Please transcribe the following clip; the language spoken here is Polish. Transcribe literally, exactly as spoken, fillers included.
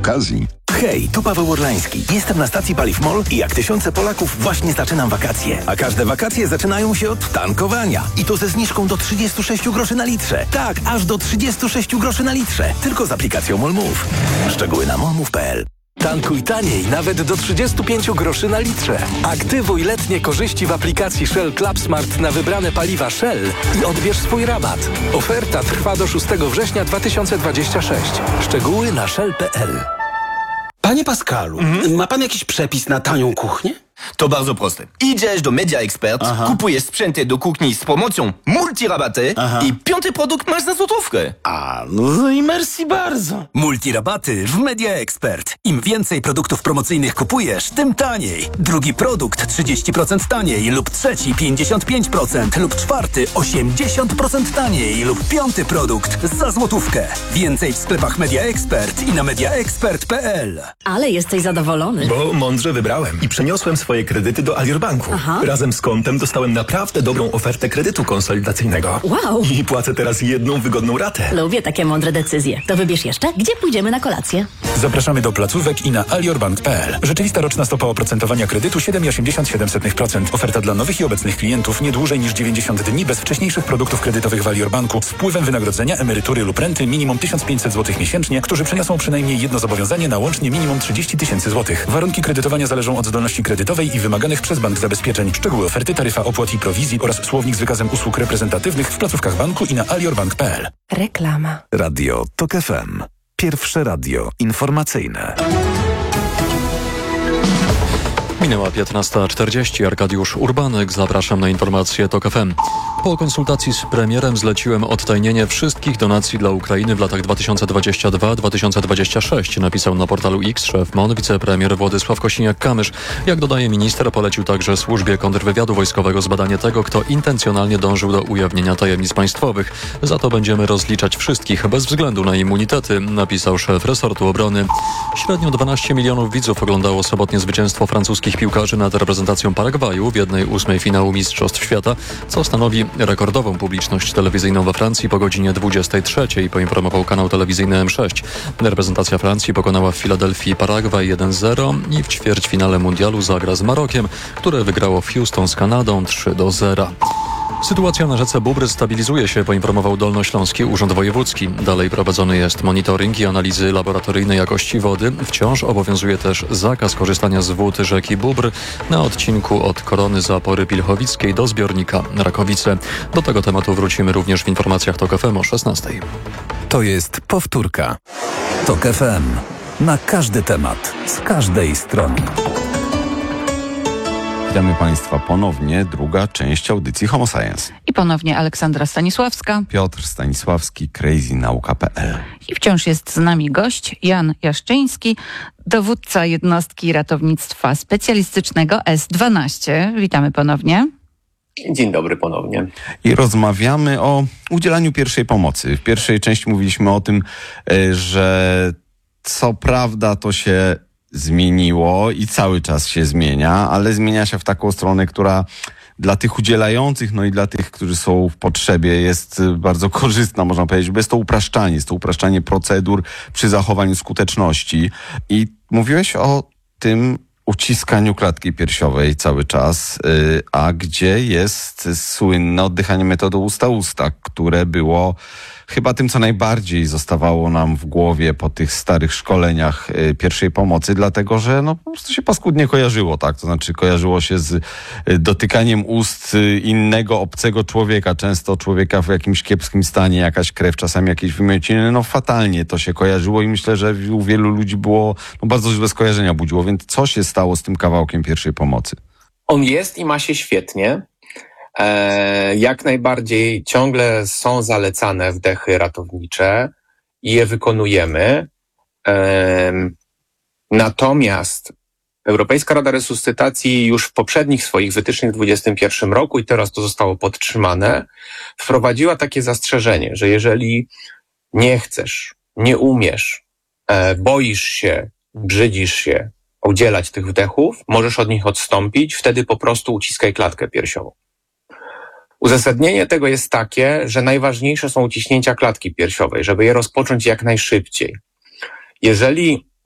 okazji... Hej, tu Paweł Orlański. Jestem na stacji Paliw MOL i jak tysiące Polaków właśnie zaczynam wakacje. A każde wakacje zaczynają się od tankowania. I to ze zniżką do trzydzieści sześć groszy na litrze. Tak, aż do trzydzieści sześć groszy na litrze. Tylko z aplikacją MOLMOV. Szczegóły na molmove kropka p l. Tankuj taniej, nawet do trzydzieści pięć groszy na litrze. Aktywuj letnie korzyści w aplikacji Shell Club Smart na wybrane paliwa Shell i odbierz swój rabat. Oferta trwa do szóstego września dwa tysiące dwudziestego szóstego. Szczegóły na shell kropka p l. Panie Pascalu, mhm. ma pan jakiś przepis na tanią kuchnię? To bardzo proste. Idziesz do Media Expert, Aha. kupujesz sprzęty do kuchni z promocją multirabaty Aha. i piąty produkt masz za złotówkę. A, no i merci bardzo. Multirabaty w Media Expert. Im więcej produktów promocyjnych kupujesz, tym taniej. Drugi produkt trzydzieści procent taniej lub trzeci pięćdziesiąt pięć procent lub czwarty osiemdziesiąt procent taniej lub piąty produkt za złotówkę. Więcej w sklepach Media Expert i na media expert kropka p l. Ale jesteś zadowolony. Bo mądrze wybrałem i przeniosłem swoje kredyty do Alior Banku. Aha. Razem z kontem dostałem naprawdę dobrą ofertę kredytu konsolidacyjnego. Wow! I płacę teraz jedną wygodną ratę. Lubię takie mądre decyzje. To wybierz jeszcze, gdzie pójdziemy na kolację. Zapraszamy do placówek i na alior bank kropka p l. Rzeczywista roczna stopa oprocentowania kredytu siedem przecinek osiemdziesiąt siedem procent. Oferta dla nowych i obecnych klientów nie dłużej niż dziewięćdziesiąt dni bez wcześniejszych produktów kredytowych w Alior Banku z wpływem wynagrodzenia, emerytury lub renty minimum tysiąc pięćset złotych miesięcznie, którzy przeniosą przynajmniej jedno zobowiązanie na łącznie minimum trzydzieści tysięcy złotych. Warunki kredytowania zależą od zdolności kredytowej i wymaganych przez bank zabezpieczeń. Szczegóły oferty, taryfa opłat i prowizji oraz słownik z wykazem usług reprezentatywnych w placówkach banku i na alior bank kropka p l. Reklama. Radio TOK F M. Pierwsze radio informacyjne. Minęła piętnasta czterdzieści. Arkadiusz Urbanek. Zapraszam na informacje TOK F M. Po konsultacji z premierem zleciłem odtajnienie wszystkich donacji dla Ukrainy w latach dwa tysiące dwudziestym drugim do dwa tysiące dwudziestego szóstego, napisał na portalu X szef M O N, wicepremier Władysław Kosiniak-Kamysz. Jak dodaje minister, polecił także służbie kontrwywiadu wojskowego zbadanie tego, kto intencjonalnie dążył do ujawnienia tajemnic państwowych. Za to będziemy rozliczać wszystkich, bez względu na immunitety, napisał szef resortu obrony. Średnio dwanaście milionów widzów oglądało sobotnie zwycięstwo francuskich piłkarzy nad reprezentacją Paragwaju w jednej ósmej finału Mistrzostw Świata, co stanowi rekordową publiczność telewizyjną we Francji po godzinie dwudziestej trzeciej, poinformował kanał telewizyjny M sześć. Reprezentacja Francji pokonała w Filadelfii Paragwaj jeden zero i w ćwierćfinale mundialu zagra z Marokiem, które wygrało w Houston z Kanadą trzy do zera. Sytuacja na rzece Bóbr stabilizuje się, poinformował Dolnośląski Urząd Wojewódzki. Dalej prowadzony jest monitoring i analizy laboratoryjnej jakości wody. Wciąż obowiązuje też zakaz korzystania z wód rzeki Bóbr na odcinku od Korony Zapory Pilchowickiej do zbiornika Rakowice. Do tego tematu wrócimy również w informacjach TOK F M o szesnastej. To jest powtórka. TOK F M. Na każdy temat, z każdej strony. Witamy Państwa ponownie, druga część audycji Homo Science. I ponownie Aleksandra Stanisławska, Piotr Stanisławski, crazy nauka kropka p l. I wciąż jest z nami gość Jan Jaszczyński, dowódca jednostki ratownictwa specjalistycznego S dwanaście. Witamy ponownie. Dzień dobry ponownie. I rozmawiamy o udzielaniu pierwszej pomocy. W pierwszej części mówiliśmy o tym, że co prawda to się zmieniło i cały czas się zmienia, ale zmienia się w taką stronę, która dla tych udzielających, no i dla tych, którzy są w potrzebie, jest bardzo korzystna, można powiedzieć, bo jest to upraszczanie, jest to upraszczanie procedur przy zachowaniu skuteczności. I mówiłeś o tym uciskaniu klatki piersiowej cały czas, a gdzie jest słynne oddychanie metodą usta-usta, które było chyba tym, co najbardziej zostawało nam w głowie po tych starych szkoleniach y, pierwszej pomocy, dlatego że no po prostu się paskudnie kojarzyło, tak? To znaczy kojarzyło się z y, dotykaniem ust y, innego, obcego człowieka, często człowieka w jakimś kiepskim stanie, jakaś krew, czasami jakieś wymiociny, no fatalnie to się kojarzyło i myślę, że u wielu ludzi było, no bardzo źle skojarzenia budziło, więc co się stało z tym kawałkiem pierwszej pomocy? On jest i ma się świetnie. E, jak najbardziej ciągle są zalecane wdechy ratownicze i je wykonujemy. E, natomiast Europejska Rada Resuscytacji już w poprzednich swoich wytycznych w dwudziestym pierwszym roku i teraz to zostało podtrzymane, wprowadziła takie zastrzeżenie, że jeżeli nie chcesz, nie umiesz, e, boisz się, brzydzisz się udzielać tych wdechów, możesz od nich odstąpić, wtedy po prostu uciskaj klatkę piersiową. Uzasadnienie tego jest takie, że najważniejsze są uciśnięcia klatki piersiowej, żeby je rozpocząć jak najszybciej. Jeżeli